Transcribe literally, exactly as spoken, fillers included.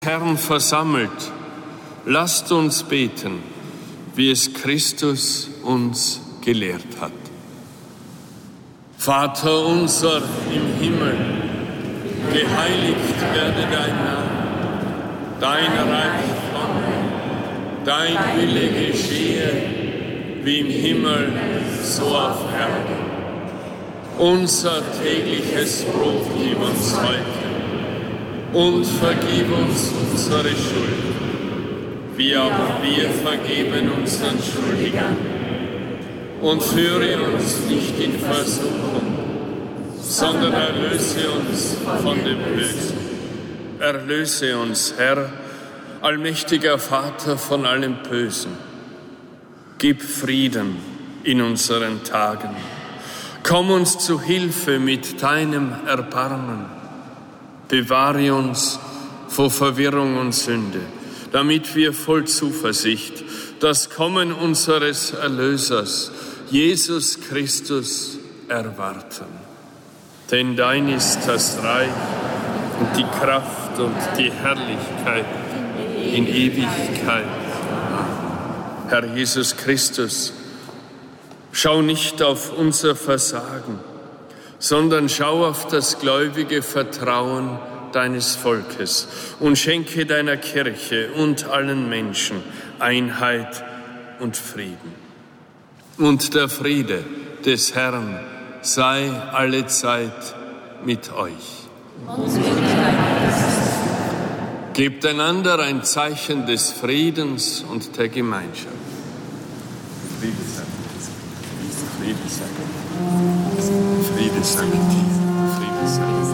Herrn versammelt, lasst uns beten, wie es Christus uns gelehrt hat. Vater unser im Himmel, geheiligt werde dein Name, dein Reich komme, dein Wille geschehe, wie im Himmel, so auf Erden. Unser tägliches Brot gib uns heute und vergib uns unsere Schuld, wie auch wir vergeben unseren Schuldigen. Und führe uns nicht in Versuchung, sondern erlöse uns von dem Bösen. Erlöse uns, Herr, allmächtiger Vater, von allem Bösen. Gib Frieden in unseren Tagen. Komm uns zu Hilfe mit deinem Erbarmen. Bewahre uns vor Verwirrung und Sünde, damit wir voll Zuversicht das Kommen unseres Erlösers, Jesus Christus, erwarten. Denn dein ist das Reich und die Kraft und die Herrlichkeit in Ewigkeit. Herr Jesus Christus, schau nicht auf unser Versagen, sondern schau auf das gläubige Vertrauen deines Volkes und schenke deiner Kirche und allen Menschen Einheit und Frieden. Und der Friede des Herrn sei allezeit mit euch. Gebt einander ein Zeichen des Friedens und der Gemeinschaft. Friede sei mit dir. Friede sei mit dir. Friede sei mit dir. Friede sei mit dir.